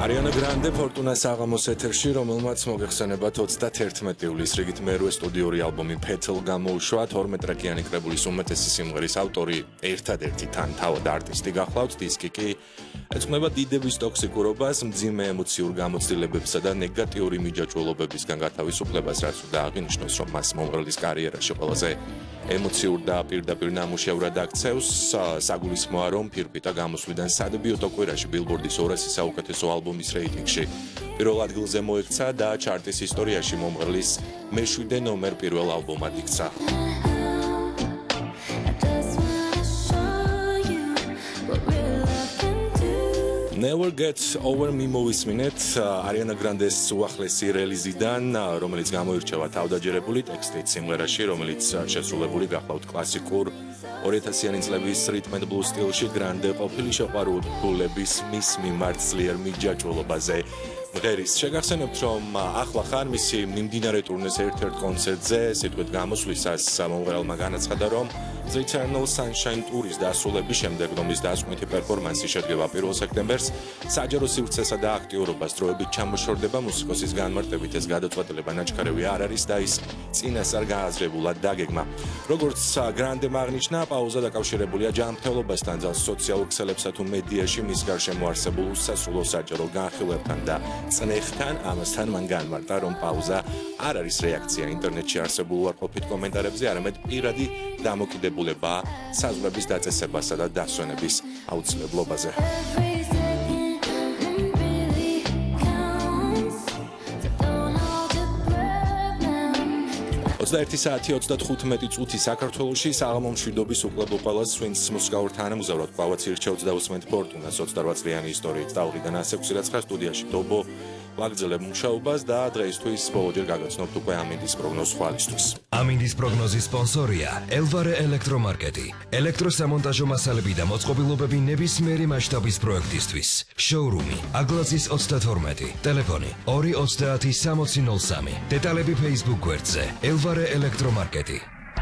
Ariana Grande Fortuna საღამოს ეთერში, რომელმაც მოგეხსენებათ 31 ივლისს რიგით მერვე სტუდიური ალბომი Petal გამოუშვა, 12 ტრეკიანი კრებულის უმეტესი სიმღერის ავტორი ერთადერთი თან თავად არტისტი გახლავთ, დისკი კი ეძღვნება დიდების ტოქსიკურობას, მძიმე ემოციურ გამოცდილებებსა და ნეგატიური მიჯაჭვულობებისგან გათავისუფლებას, რაც უნდა აღინიშნოს, რომ მას მომღერლის კარიერაში ყველაზე ემოციურ და პირდაპირ ნამუშევრად აქცევს. საგულისხმოა, რომ ფირფიტა გამოსვლიდან სადებიუტო კვირაში ბილბორდის 200 საუკეთესო ალბომის რეიტინგში პირველ ადგილზე მოექცა და ჩარტის ისტორიაში მომღერლის მეშვიდე ნომერ პირველ ალბომად იქცა. Never Get Over Me მოვისმინეთ Ariana Grandes უახლესი რელიზიდან, რომელიც გამოირჩევა თავდაჯერებული ტექსტით სიმღერაში, რომელიც შესრულებული გახლავთ კლასიკურ 2000-იანი წლების rhythm and blues სტილში. Grande ყოფილი შეყვარებულების მის მიმართ ძლიერ მიჯაჭვულობაზე მღერის. შეგახსენებთ, რომ ახლა ხარ მისი მიმდინარე ტურნეს ერთ-ერთ კონცერტზე, სიტყვით გამოსვლისას მომღერალმა განაცხადა, რომ The Eternal Sunshine ტურის დასრულების შემდეგ, რომლის დასკვნითი პერფორმანსი შედგება 1 სექტემბერს, საჯარო სივრცესა და აქტიურობას დროებით ჩამოშორდება მუსიკოსის განმარტებით. ეს გადაწყვეტილება ნაჩქარევი არ არის და ის წინასწარ გააზრებულად დაგეგმა. როგორც Grande აღნიშნა, პაუზა დაკავშირებულია ჯანმრთელობასთან, ძალ სოციალურ ქსელებსა თუ მედიაში მის გარშემო არსებულ უსასრულო საჯარო განხილვებთან და წნეხთან. ამასთან მან განმარტა, რომ პაუზა არ არის რეაქცია ინტერნეტში არსებულ უარყოფით კომენტარებზე, არამედ პირადი დამოკიდებულება საზღვრების დაწესებასა და დასვენების აუცილებლობაზე. 21 საათი 35 წუთი საქართველოში საღამო მშვიდობის უკლებლო ყველას swings მუსიკალურ თანამგზავრად კვლავაც ირჩევთ და უსმენთ ფორტუნას 28 წლიანი ისტორიით დავრიდან 106 სტუდიაში დობო ვაგრძელებ მუშაობას და დღეისთვის ბოლოჯერ გაგაცნობთ უკვე ამინდის პროგნოზ ხვალისთვის. ამინდის პროგნოზის სპონსორია Elvare ელექტრომარკეტი. ელექტროსამონტაჟო მასალები და მოწყობილობები ნებისმიერი მასშტაბის პროექტისთვის. შოურუმი აგლაზის 32, ტელეფონი 230 6003. დეტალები Facebook გვერდზე Elvare ელექტრომარკეტი.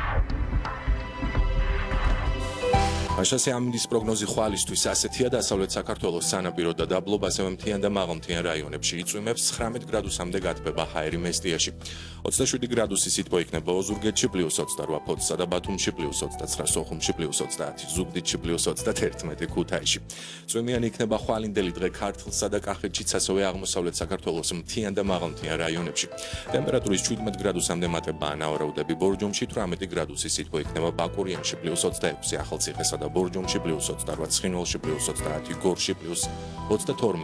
Așa ამინდის პროგნოზი ხვალისთვის ასეთია. დასავლეთ საქართველოს სანაპირო და დაბლობ, ასევე მთიან და მაღალმთიან რაიონებში იწვიმებს 19 გრადუსამდე გათბება ჰაერი მესტიაში. 27 გრადუსი სითბო იქნება ოზურგეთში +28, ფოთსა და ბათუმში +29, სოხუმში +30, ზუგდიდში +31, ქუთაისში. წვიმიანი იქნება ხვალინდელი დღე ქართლსა და კახეთშიც, ასევე აღმოსავლეთ საქართველოს მთიან და მაღალმთიან რაიონებში. ტემპერატურის 17 გრადუსამდე მატებაა ნავარაუდები. ბორჯომში 18 გრადუსი სითბო იქნება, ბაკურიანში +26, ახალციხესა და ბორჯომში +28, ცხინვალში +30, გორში +22.